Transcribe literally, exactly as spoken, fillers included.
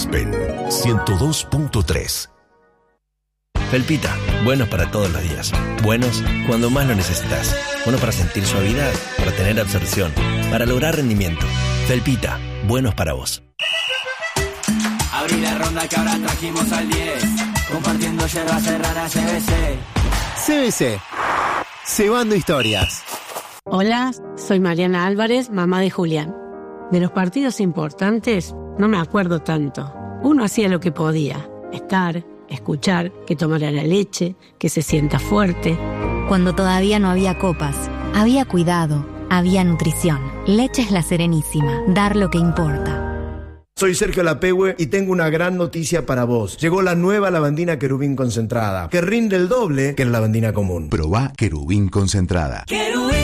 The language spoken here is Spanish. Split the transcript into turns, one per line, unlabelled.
Aspen ciento dos punto tres.
Felpita, buenos para todos los días. Buenos cuando más lo necesitas. Buenos para sentir suavidad, para tener absorción, para lograr rendimiento. Felpita, buenos para vos.
Abrí la ronda que ahora trajimos al diez. Compartiendo yerba serrana C B C.
C B C. Cebando historias.
Hola, soy Mariana Álvarez, mamá de Julián. De los partidos importantes no me acuerdo tanto. Uno hacía lo que podía. Estar, escuchar, que tomara la leche, que se sienta fuerte.
Cuando todavía no había copas, había cuidado, había nutrición. Leches La Serenísima, dar lo que importa.
Soy Sergio Lapehue y tengo una gran noticia para vos. Llegó la nueva lavandina Querubín concentrada, que rinde el doble que la lavandina común.
Probá Querubín concentrada.
Querubín.